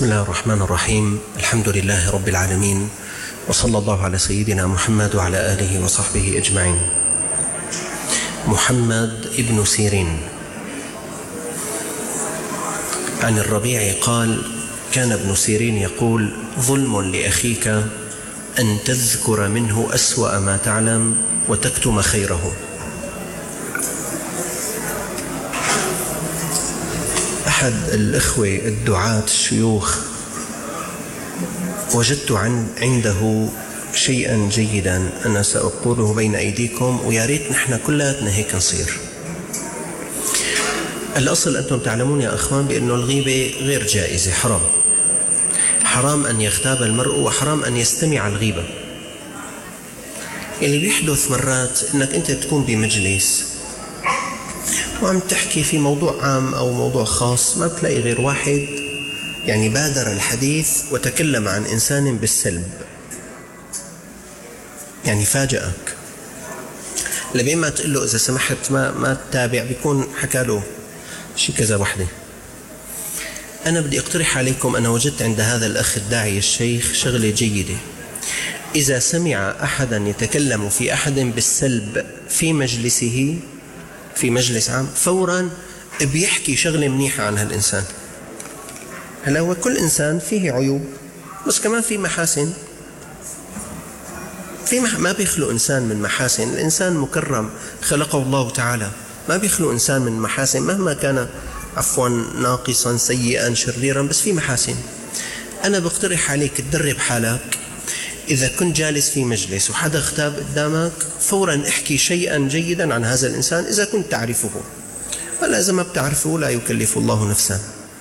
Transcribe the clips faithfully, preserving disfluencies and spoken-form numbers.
بسم الله الرحمن الرحيم. الحمد لله رب العالمين، وصلى الله على سيدنا محمد وعلى آله وصحبه أجمعين. محمد ابن سيرين عن الربيع قال: كان ابن سيرين يقول: ظلم لأخيك أن تذكر منه أسوأ ما تعلم وتكتم خيره. أحد الإخوة الدعاة الشيوخ وجدت عنده شيئا جيدا أنا سأقوله بين أيديكم، ويا ريت نحن كلنا هيك نصير. الأصل أنتم تعلمون يا أخوان بأن الغيبة غير جائزة، حرام حرام أن يغتاب المرء، وحرام أن يستمع الغيبة. اللي بيحدث مرات أنك أنت تكون بمجلس وعم تحكي في موضوع عام أو موضوع خاص، ما بتلاقي غير واحد يعني بادر الحديث وتكلم عن إنسان بالسلب، يعني فاجأك لبين ما تقول له إذا سمحت ما ما تتابع، بيكون حكى له شي كذا وحده. أنا بدي أقترح عليكم، أنا وجدت عند هذا الأخ الداعي الشيخ شغلة جيدة. إذا سمع أحدا يتكلم في أحد بالسلب في مجلسه، في مجلس عام، فورا بيحكي شغلة منيحة عن هالإنسان. هلا هو كل إنسان فيه عيوب بس كمان فيه محاسن، في مح... ما بيخلق إنسان من محاسن. الإنسان مكرم خلقه الله تعالى، ما بيخلق إنسان من محاسن مهما كان عفوا ناقصا سيئا شريرا، بس في محاسن. أنا بقترح عليك تدرب حالك، إذا كنت جالس في مجلس وحدا اغتاب قدامك، فورا احكي شيئا جيدا عن هذا الإنسان إذا كنت تعرفه، ولا إذا ما بتعرفه لا يكلف الله نفسا.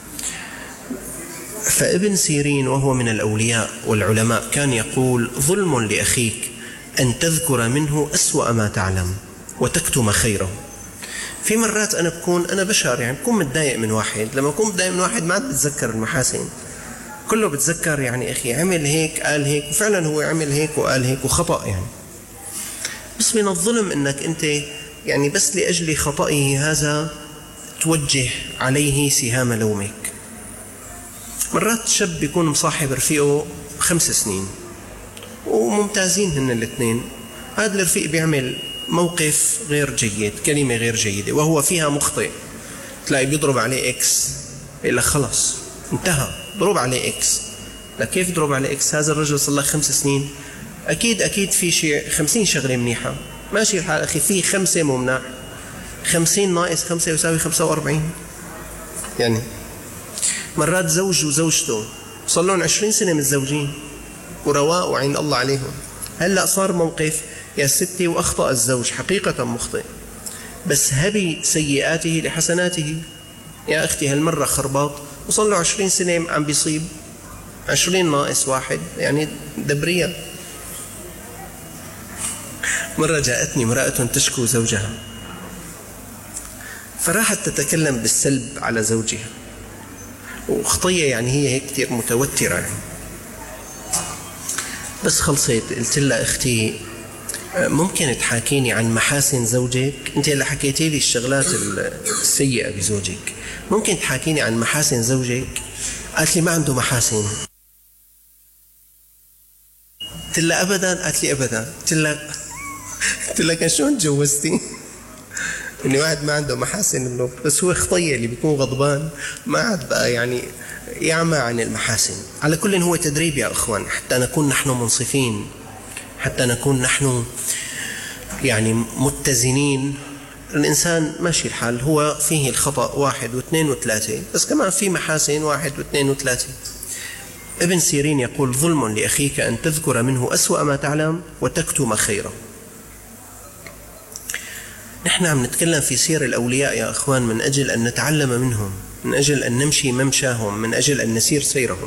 فابن سيرين وهو من الأولياء والعلماء كان يقول: ظلم لأخيك أن تذكر منه أسوأ ما تعلم وتكتم خيره. في مرات أنا بكون أنا بشر، يعني بكون متضايق من واحد، لما بكون متضايق من واحد ما عاد بتذكر المحاسن، كله بتذكر يعني أخي عمل هيك قال هيك، وفعلا هو عمل هيك وقال هيك وخطأ يعني. بس من الظلم أنك أنت يعني بس لأجل خطئه هذا توجه عليه سهام لومك. مرات شاب بيكون مصاحب رفيقه خمس سنين وممتازين هن الاثنين، هذا الرفيق بيعمل موقف غير جيد، كلمة غير جيدة وهو فيها مخطئ، تلاقي بيضرب عليه إكس، يقول لك خلص انتهى، ضرب عليه إكس. لك كيف ضرب عليه إكس؟ هذا الرجل صار له خمس سنين، أكيد أكيد في شيء خمسين شغلة منيحة، ماشي الحال أخي، في خمسة ممنع، خمسين ناقص خمسة يساوي خمسة وأربعين. يعني مرات زوج وزوجته صار لهم عشرين سنة متزوجين ورواء وعين الله عليهم، هلأ صار موقف يا ستي وأخطأ الزوج، حقيقة مخطئ، بس هبي سيئاته لحسناته. يا أختي هالمرة خرباط وصار له عشرين سنة عم بيصيب، عشرين ناقص واحد يعني دبرية. مرة جاءتني امرأة تشكو زوجها، فراحت تتكلم بالسلب على زوجها، وخطية يعني هي هيك كتير متوترة يعني. بس خلصت قلت لها: أختي ممكن تحاكيني عن محاسن زوجك؟ أنت اللي حكيتي لي الشغلات السيئة بزوجك، ممكن تحاكيني عن محاسن زوجك؟ قالت لي: ما عنده محاسن. قلت لها: أبدا؟ قالت لي: أبدا. قلت لها قلت لها شلون تجوزتي؟ إن واحد ما عنده محاسن، إنه بس هو خطية اللي بيكون غضبان ما عاد بقى يعني يعمى عن المحاسن. على كل هو تدريب يا أخوان، حتى نكون نحن منصفين، حتى نكون نحن يعني متزنين. الإنسان ماشي الحال، هو فيه الخطأ واحد واثنين وثلاثة، بس كمان في محاسن واحد واثنين وثلاثة. ابن سيرين يقول: ظلم لأخيك أن تذكر منه أسوأ ما تعلم وتكتم خيره. نحن عم نتكلم في سير الأولياء يا أخوان من أجل أن نتعلم منهم، من أجل أن نمشي ممشاهم، من أجل أن نسير سيرهم.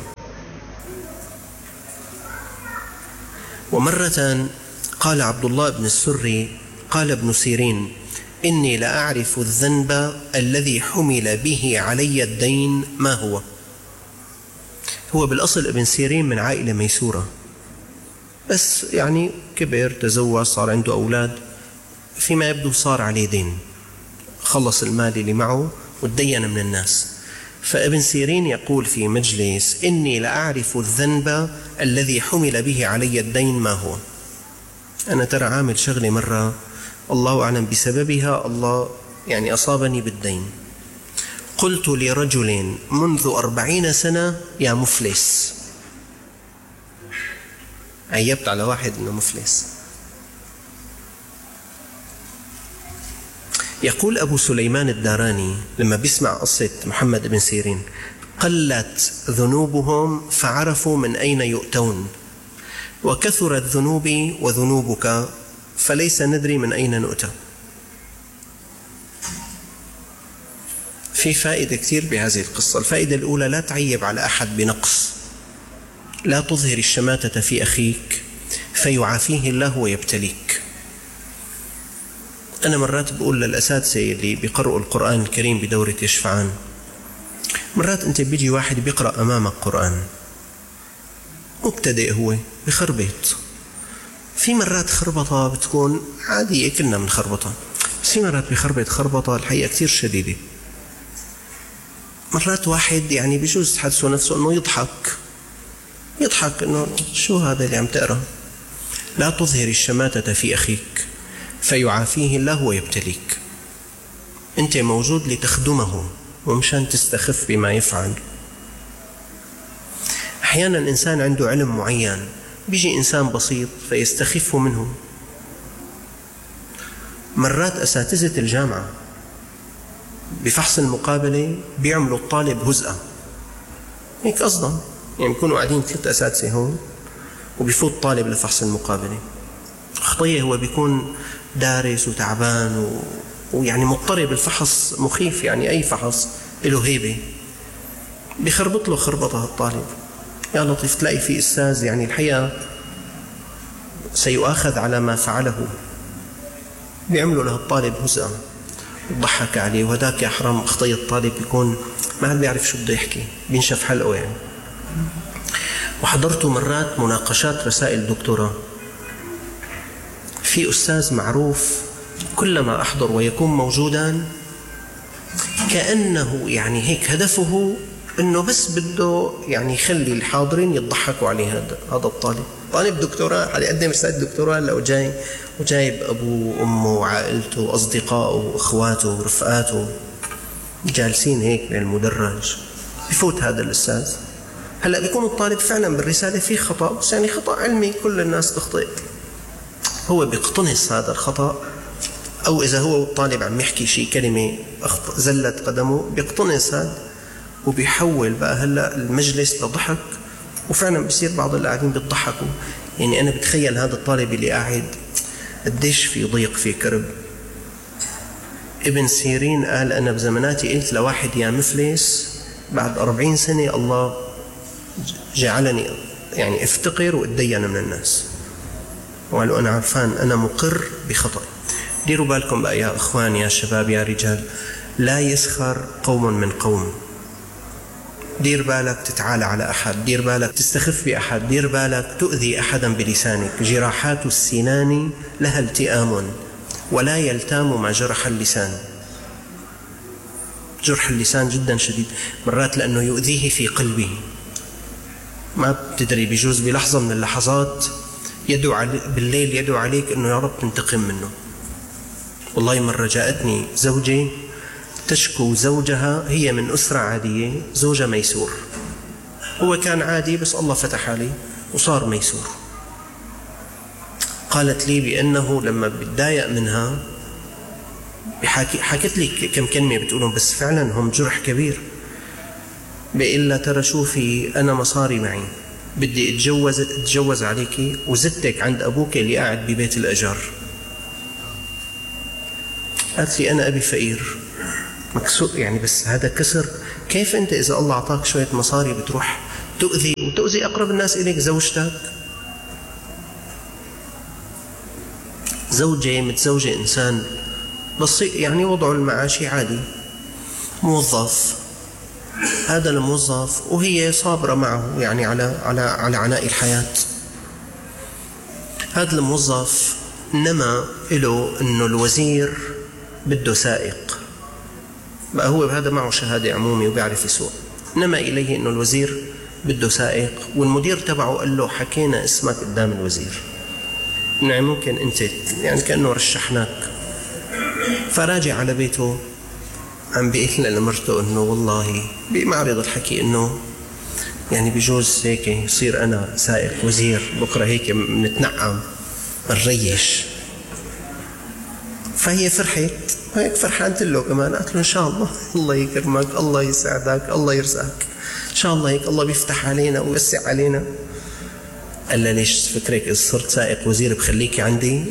ومرة قال عبد الله بن السري: قال ابن سيرين: إني لأعرف الذنب الذي حمل به علي الدين ما هو. هو بالأصل ابن سيرين من عائلة ميسورة، بس يعني كبر تزوج صار عنده أولاد، فيما يبدو صار عليه دين، خلص المال اللي معه وتدين من الناس، فابن سيرين يقول في مجلس: إني لأعرف الذنب الذي حمل به علي الدين ما هو. أنا ترى عامل شغلة مرة الله أعلم بسببها الله يعني أصابني بالدين. قلت لرجل منذ أربعين سنة: يا مفلس. عيبت على واحد إنه مفلس. يقول أبو سليمان الداراني لما بيسمع قصة محمد بن سيرين: قلت ذنوبهم فعرفوا من أين يؤتون، وكثرت ذنوبي وذنوبك فليس ندري من أين نؤتى. في فائدة كثير بهذه القصة. الفائدة الأولى: لا تعيب على أحد بنقص، لا تظهر الشماتة في أخيك فيعافيه الله ويبتليك. أنا مرات بقول للأساتذة اللي بيقرأوا القرآن الكريم بدورة يشفعان، مرات أنت بيجي واحد بيقرأ أمامك قرآن مبتدئ، هو بخربط، في مرات خربطة بتكون عادية كلنا من خربطة، بس في مرات بخربط خربطة الحقيقة كثير شديدة. مرات واحد يعني بيجوز تحدثه نفسه أنه يضحك يضحك أنه شو هذا اللي عم تقرأ. لا تظهر الشماتة في أخيك فيعافيه الله ويبتليك. أنت موجود لتخدمه ومشان تستخف بما يفعل. أحيانا إنسان عنده علم معين، بيجي إنسان بسيط فيستخف منه. مرات أساتذة الجامعة بفحص المقابلة بيعملوا الطالب هزءة هيك قصدا، يعني بيكونوا قاعدين ثلاثة أساتذة هون وبيفوت طالب لفحص المقابلة. خطية هو بيكون دارس وتعبان و... ويعني مضطرب، الفحص مخيف، يعني أي فحص له هيبة، بيخربط له خربطة الطالب. يا لطيف تلاقي في أستاذ يعني الحقيقة سيؤاخذ على ما فعله، بيعملوا له الطالب هزءا وضحك عليه، وهداك يا حرام خطية الطالب بيكون ما عاد بيعرف شو بده يحكي، بينشف حلقه يعني. وحضرت مرات مناقشات رسائل دكتوراه، في أستاذ معروف كلما أحضر ويكون موجودا كأنه يعني هيك هدفه إنه بس بده يعني يخلي الحاضرين يضحكوا عليه. هذا هذا الطالب طالب دكتوراه، على قدم رسالة دكتوراه لو جاي وجايب أبوه وأمه وعائلته وأصدقائه وإخواته ورفقاته جالسين هيك بالمدرج، بفوت هذا الأستاذ. هلأ بيكون الطالب فعلا بالرسالة فيه خطأ، بس يعني خطأ علمي كل الناس تخطئ، هو بيقتنص هذا الخطأ، أو إذا هو الطالب عم يحكي شيء كلمة زلت قدمه بيقتنص هذا وبيحول بقى هلأ المجلس لضحك، وفعلا بصير بعض اللي قاعدين بيضحكوا. يعني أنا بتخيل هذا الطالب اللي قاعد قديش في ضيق في كرب. ابن سيرين قال: أنا بزماناتي قلت لواحد يا مفلس، بعد أربعين سنة الله جعلني يعني افتقر واتدين من الناس، وقالوا أنا عرفان أنا مقر بخطأ. ديروا بالكم بقى يا إخوان يا شباب يا رجال، لا يسخر قوم من قوم. دير بالك تتعالى على أحد، دير بالك تستخف بأحد، دير بالك تؤذي أحدا بلسانك. جراحات السنان لها التئام ولا يلتام ما جرح اللسان. جرح اللسان جدا شديد، مرات لأنه يؤذيه في قلبه، ما بتدري بيجوز بلحظة من اللحظات يدعو علي بالليل يدعو عليك أنه يا رب تنتقم منه. والله مرة جاءتني زوجي تشكو زوجها، هي من أسرة عادية، زوجها ميسور، هو كان عادي بس الله فتح عليه وصار ميسور. قالت لي بأنه لما بتضايق منها بحكي حكت لي كم كلمة بتقولهم، بس فعلا هم جرح كبير. بقول لها ترى شوفي أنا مصاري معي، بدي اتجوز اتجوز عليكي وزدتك عند أبوك اللي قاعد ببيت الأجار. قالت لي أنا أبي فقير مكسور، يعني بس هذا كسر. كيف أنت إذا الله أعطاك شوية مصاري بتروح تؤذي وتؤذي أقرب الناس إليك، زوجتك؟ زوجة متزوجة إنسان بسيط يعني وضعه المعاشي عادي، موظف، هذا الموظف وهي صابرة معه يعني على على على عناء الحياة. هذا الموظف نما له إنه الوزير بده سائق، بقى هو بهذا معه شهادة عمومي وبيعرف يسوق. إنما إليه إنه الوزير بده سائق، والمدير تبعه قال له حكينا اسمك قدام الوزير، يعني ممكن أنت يعني كأنه رشحناك. فراجع على بيته عم بيقول لمرته إنه والله بمعرض الحكي إنه يعني بجوز هيك يصير أنا سائق وزير بكرة، هيك منتنعم منريش. فهي فرحت هيك فرحانت له كمان، قالت له إن شاء الله الله يكرمك، الله يساعدك، الله يرزقك، إن شاء الله هيك الله بيفتح علينا ويوسع علينا. قال لها ليش فكرك إذا صرت سائق وزير بخليكي عندي؟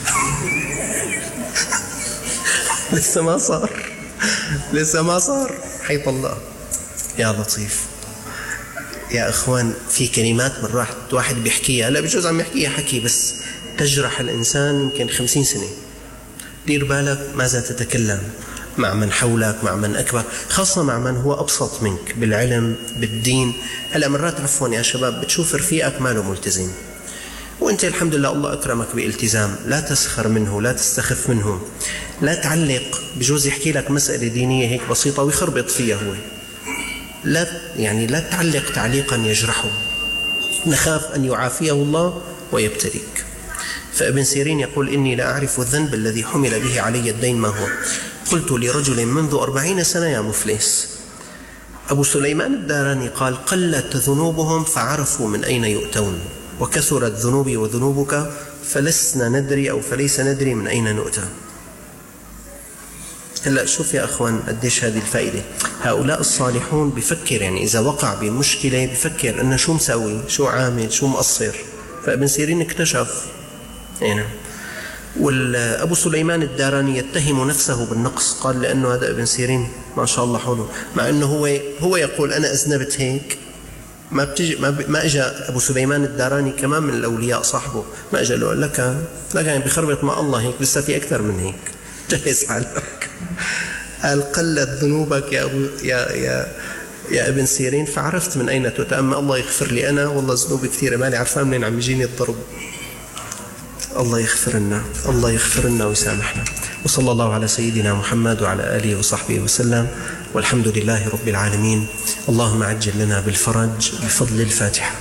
لسه ما صار، لسه ما صار، حيطلع. يا لطيف يا إخوان، في كلمات مرات واحد بيحكيها، لا بجوز عم يحكيها حكي بس تجرح الإنسان يمكن خمسين سنة. دير بالك ماذا تتكلم مع من حولك، مع من أكبر، خاصة مع من هو أبسط منك بالعلم بالدين. هلا مرات عفوا يا شباب بتشوف رفيقك ماله ملتزم وانت الحمد لله الله أكرمك بالالتزام، لا تسخر منه، لا تستخف منه، لا تعلق. بجوز يحكي لك مسألة دينية هيك بسيطة ويخربط فيها هو، لا يعني لا تعلق تعليقا يجرحه، نخاف أن يعافيه الله ويبتليك. فابن سيرين يقول إني لا أعرف الذنب الذي حمل به علي الدين ما هو، قلت لرجل منذ أربعين سنة يا مفلس. أبو سليمان الداراني قال قلت ذنوبهم فعرفوا من أين يؤتون، وكثرت ذنوبي وذنوبك فلسنا ندري أو فليس ندري من أين نؤتى. هلأ شوف يا أخوان قديش هذه الفائدة. هؤلاء الصالحون بفكر يعني إذا وقع بمشكلة بفكر أنه شو مسوي، شو عامل، شو مقصر. فابن سيرين اكتشف يعني. والأبو سليمان الداراني يتهم نفسه بالنقص، قال لأنه هذا ابن سيرين ما شاء الله حوله، مع أنه هو هو يقول أنا أذنبت هيك. ما بتجي ما, ب... ما اجى ابو سليمان الداراني كمان من الاولياء صاحبه، ما اجى له لك لا كان بخربط مع الله هيك، لسه في اكثر من هيك، جهز حالك. قال قلت ذنوبك يا ابو يا يا يا ابن سيرين فعرفت من اين تتأمى. الله يغفر لي انا والله ذنوبي كثيره، مالي عرفان منين عم يجيني الضرب. الله يغفر لنا، الله يغفر لنا ويسامحنا. وصلى الله على سيدنا محمد وعلى آله وصحبه وسلم، والحمد لله رب العالمين. اللهم عجل لنا بالفرج بفضل الفاتحة.